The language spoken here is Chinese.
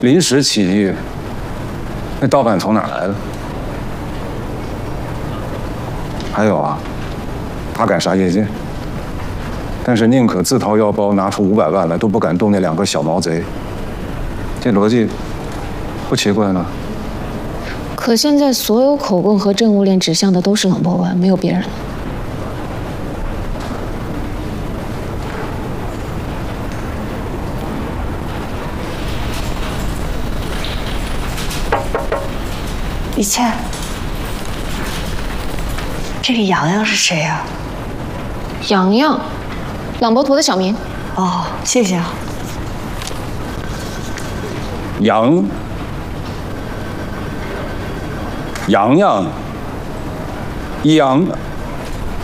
临时起意，那盗版从哪儿来的？还有啊，他敢杀叶剑，但是宁可自掏腰包拿出500万来，都不敢动那2个小毛贼。这逻辑不奇怪吗？ 可现在所有口供和证物链指向的都是冷博文，没有别人了。 李倩，这个洋洋是谁呀？ 洋洋，朗博图的小名。 哦，谢谢啊。 洋洋，